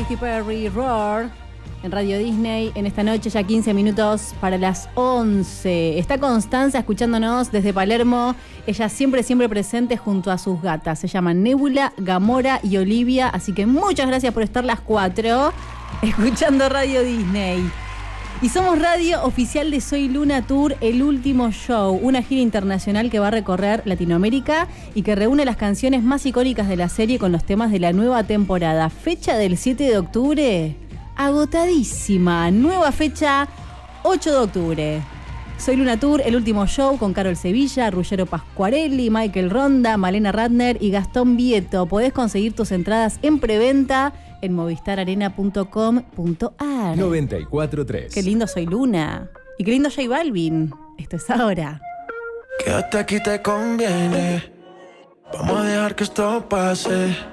Katy Perry, Roar, en Radio Disney. En esta noche ya 15 minutos para las 11. Está Constanza escuchándonos desde Palermo. Ella siempre presente junto a sus gatas. Se llaman Nebula, Gamora y Olivia. Así que muchas gracias por estar las 4 escuchando Radio Disney. Y somos radio oficial de Soy Luna Tour, el último show, una gira internacional que va a recorrer Latinoamérica y que reúne las canciones más icónicas de la serie con los temas de la nueva temporada. Fecha del 7 de octubre, agotadísima. Nueva fecha, 8 de octubre. Soy Luna Tour, el último show con Carol Sevilla, Ruggero Pasquarelli, Michael Ronda, Malena Ratner y Gastón Vieto. Podés conseguir tus entradas en preventa en movistararena.com.ar. 94.3. Qué lindo Soy Luna. Y qué lindo J Balvin. Esto es ahora. Quédate aquí, te conviene. Vamos a dejar que esto pase.